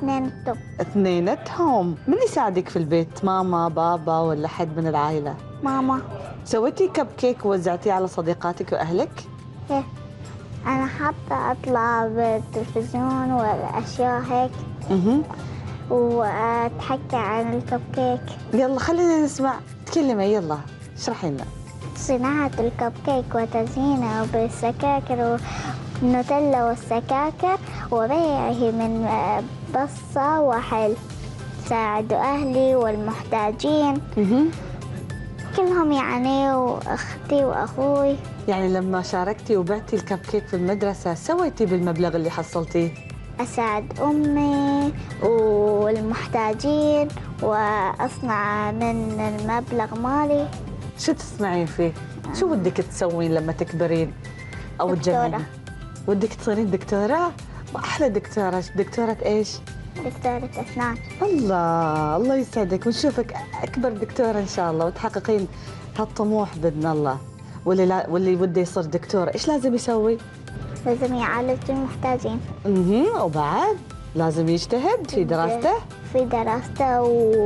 اثنيناتهم. اثنيناتهم. من يساعدك في البيت، ماما بابا ولا حد من العائلة؟ ماما. سويتي كب كيك ووزعتيه على صديقاتك وأهلك؟ إيه، أنا حابة أطلع بالتلفزيون والأشياء هيك وأتحكي عن الكب كيك. يلا خلينا نسمع، تكلمي يلا اشرحي لنا. صناعة الكب كيك وتزيينه بالسكاكر والنوتيلا والسكاكر وبيعه من بصة وحل. ساعد أهلي والمحتاجين كلهم يعني، وأختي وأخوي. يعني لما شاركتي وبعتي الكب كيك في المدرسة سويتي بالمبلغ اللي حصلتيه؟ أساعد أمي والمحتاجين وأصنع من المبلغ مالي. شو تصنعين فيه؟ شو ودك تسوين لما تكبرين أو تجمعين؟ ودك تصيرين دكتورة؟ وأحلى دكتورة، دكتورة إيش؟ دكتورة أسنان. الله يسعدك ونشوفك أكبر دكتورة إن شاء الله وتحققين هالطموح بإذن الله. واللي وده يصير دكتور إيش لازم يسوي؟ لازم يعالج المحتاجين. وبعد لازم يجتهد في دراسته؟ في دراسته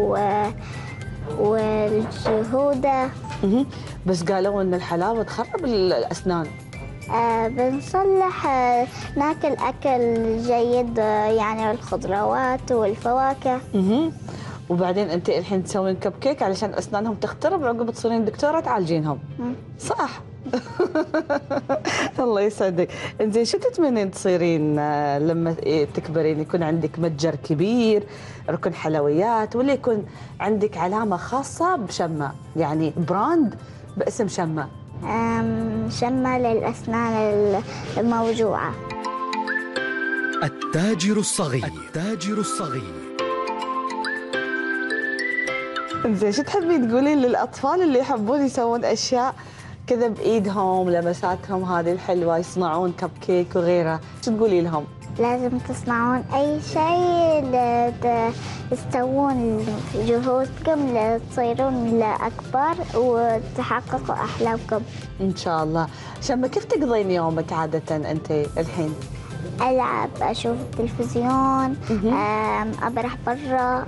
والجهوده. بس قالوا إن الحلاوة تخرب الأسنان. بنصلح، ناكل أكل جيد يعني الخضروات والفواكه. وبعدين أنت الحين تسوين كب كيك علشان أسنانهم تخترب وعقب تصيرين دكتورة تعالجينهم. صح؟ الله يسعدك. انزين شو تتمنين تصيرين لما تكبرين؟ يكون عندك متجر كبير، ركن حلويات، ولا يكون عندك علامة خاصة بشمة، يعني براند باسم شمة؟ شمة للأسنان الموجوعة. التاجر الصغير. التاجر الصغير. انزين شو تحبين تقولين للأطفال اللي يحبون يسوون أشياء كذا بإيدهم، لمساتهم هذه الحلوة، يصنعون كب كيك وغيرها، شو تقولي لهم؟ لازم تصنعون أي شيء تسوون جهودكم لتصيرون أكبر وتحققوا أحلامكم إن شاء الله. شمة كيف تقضين يومك عادة أنت الحين؟ ألعب، أشوف التلفزيون، أبرح برا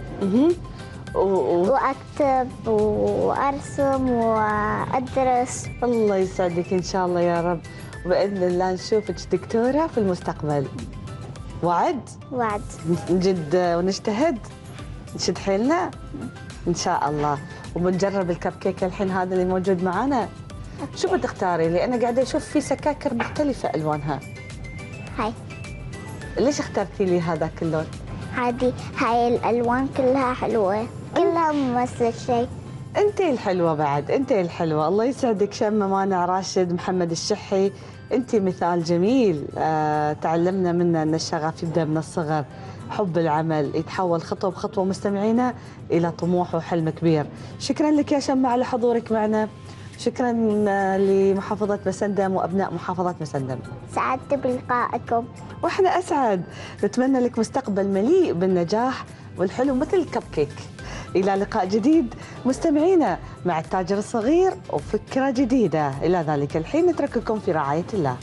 وأكتب وأرسم وأدرس. الله يسعدك إن شاء الله يا رب، وبإذن الله نشوفك دكتورة في المستقبل. وعد؟ وعد. نجد ونجتهد، نشد حيلنا إن شاء الله، وبنجرب الكب كيك الحين هذا اللي موجود معانا. شو بتختاري؟ لأن قاعدة أشوف في سكاكر مختلفة ألوانها. هاي. ليش اخترتي لي هذاك اللون؟ عادي، هاي الألوان كلها حلوة، كلها ممثل شيء. انت الحلوه بعد، انت الحلوه. الله يسعدك شمه مانع راشد محمد الشحي، انت مثال جميل. تعلمنا منه ان الشغف يبدا من الصغر، حب العمل يتحول خطوه بخطوه مستمعينا الى طموح وحلم كبير. شكرا لك يا شمه على حضورك معنا، شكرا لمحافظه مسندم وابناء محافظه مسندم. سعدت بلقائكم. واحنا اسعد، نتمنى لك مستقبل مليء بالنجاح والحلو مثل الكب كيك. إلى لقاء جديد مستمعينا مع التاجر الصغير وفكرة جديدة. إلى ذلك الحين نترككم في رعاية الله.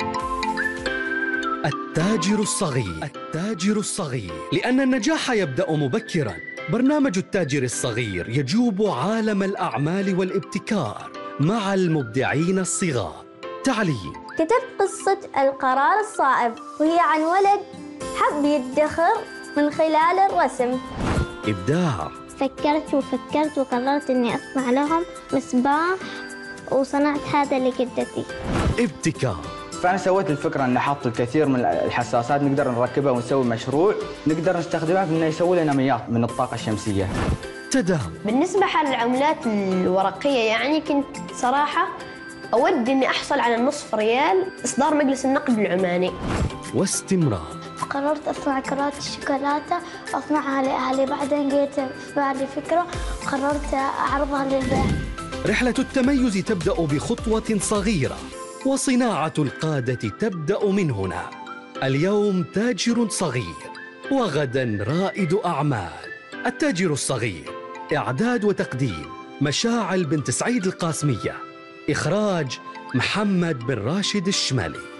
التاجر الصغير. التاجر الصغير، لأن النجاح يبدأ مبكرا. برنامج التاجر الصغير يجوب عالم الأعمال والابتكار مع المبدعين الصغار. تعليم. كتبت قصة القرار الصائب، وهي عن ولد حب يدخر من خلال الرسم. إبداع. فكرت وقررت إني أصنع لهم مصباح، وصنعت هذا لجدتي. ابتكار. فأنا سويت الفكرة أن نحط الكثير من الحساسات نقدر نركبها ونسوي مشروع نقدر نستخدمها في أنه يسوي لنا مياه من الطاقة الشمسية. تداول. بالنسبة حال العملات الورقية، يعني كنت صراحة أود إني أحصل على نصف ريال إصدار مجلس النقد العماني. واستمرار. قررت أصنع كرات الشوكولاتة وأصنعها لأهلي، بعدين جيت في بالي فكرة قررت أعرضها للبيع. رحلة التميز تبدأ بخطوة صغيرة، وصناعة القادة تبدأ من هنا. اليوم تاجر صغير، وغدا رائد أعمال. التاجر الصغير، إعداد وتقديم مشاعل بنت سعيد القاسمية، إخراج محمد بن راشد الشمالي.